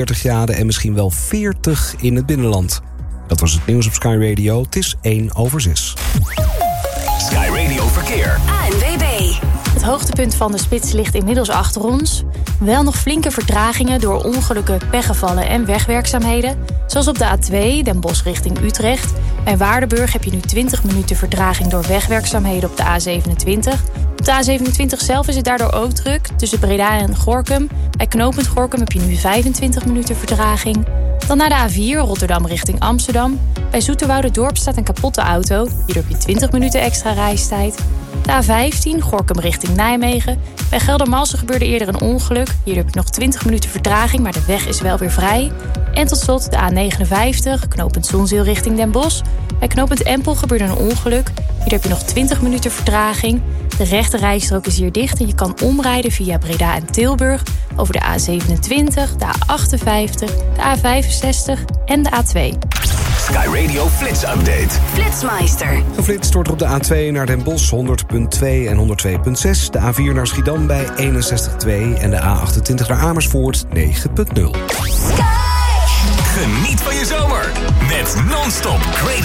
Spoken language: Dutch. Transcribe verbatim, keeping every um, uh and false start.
dertig graden en misschien wel veertig in het binnenland. Dat was het nieuws op Sky Radio. Het is één over zes. Sky Radio Verkeer. A N W B. Het hoogtepunt van de spits ligt inmiddels achter ons. Wel nog flinke vertragingen door ongelukken, pechgevallen en wegwerkzaamheden. Zoals op de A twee, Den Bosch richting Utrecht. Bij Waardenburg heb je nu twintig minuten vertraging door wegwerkzaamheden op de A zevenentwintig. Op de A zevenentwintig zelf is het daardoor ook druk. Tussen Breda en Gorinchem. Bij knooppunt Gorinchem heb je nu vijfentwintig minuten vertraging. Dan naar de A vier, Rotterdam richting Amsterdam. Bij Zoeterwouderdorp staat een kapotte auto. Hier heb je twintig minuten extra reistijd. De A vijftien, Gorinchem richting Nijmegen. Bij Geldermalsen gebeurde eerder een ongeluk. Hier heb je nog twintig minuten vertraging, maar de weg is wel weer vrij. En tot slot de A negenenvijftig, knooppunt Zonzeel richting Den Bosch. Bij knooppunt Empel gebeurde een ongeluk. Hier heb je nog twintig minuten vertraging. De rechte rijstrook is hier dicht en je kan omrijden via Breda en Tilburg over de A zevenentwintig, de A achtenvijftig, de A vijfenzestig en de A twee. Sky Radio Flits Update. Flitsmeister. Geflitst wordt op de A twee naar Den Bosch honderd komma twee en honderd twee komma zes. De A vier naar Schiedam bij eenenzestig komma twee en de A achtentwintig naar Amersfoort negen komma nul. Geniet van je zomer met non-stop great